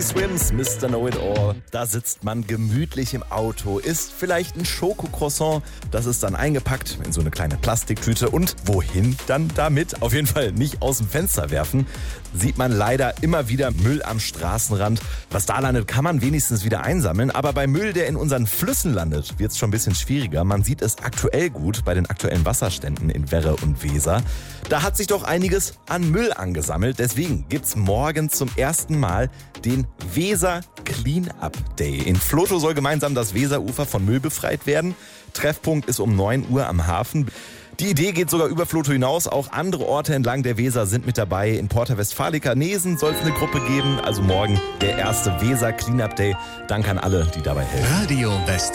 Swims, Mr. Know-It-All. Da sitzt man gemütlich im Auto, isst vielleicht ein Schokocroissant. Das ist dann eingepackt in so eine kleine Plastiktüte. Und wohin dann damit? Auf jeden Fall nicht aus dem Fenster werfen. Sieht man leider immer wieder Müll am Straßenrand. Was da landet, kann man wenigstens wieder einsammeln. Aber bei Müll, der in unseren Flüssen landet, wird es schon ein bisschen schwieriger. Man sieht es aktuell gut bei den aktuellen Wasserständen in Werre und Weser. Da hat sich doch einiges an Müll angesammelt. Deswegen gibt's morgen zum ersten Mal den Weser Clean-Up Day. In Vlotho soll gemeinsam das Weserufer von Müll befreit werden. Treffpunkt ist um 9 Uhr am Hafen. Die Idee geht sogar über Vlotho hinaus. Auch andere Orte entlang der Weser sind mit dabei. In Porta Westfalica Nesen soll es eine Gruppe geben. Also morgen der erste Weser Clean-Up Day. Danke an alle, die dabei helfen. Radio West.